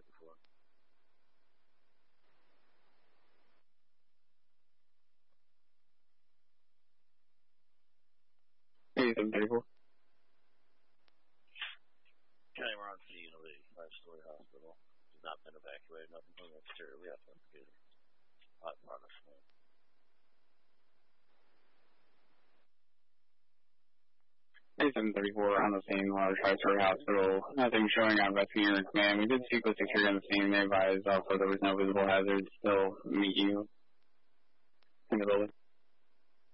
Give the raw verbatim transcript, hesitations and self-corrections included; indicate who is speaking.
Speaker 1: there before.
Speaker 2: eighty-seven thirty-four.
Speaker 1: County, we're on scene of a five-story hospital. Has not been evacuated. Nothing from the exterior. We have to get it. Hot progress.
Speaker 2: eighty-seven thirty-four on the scene, large five-story hospital. Nothing showing on rescue unit command. We did speak with security on the scene. They advised also there was no visible hazards. Still meet you in the building.